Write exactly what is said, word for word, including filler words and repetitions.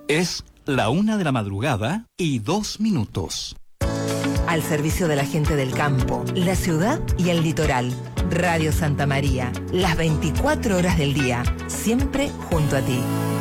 Es la una de la madrugada y dos minutos. Al servicio de la gente del campo, la ciudad y el litoral. Radio Santa María, las veinticuatro horas del día, siempre junto a ti.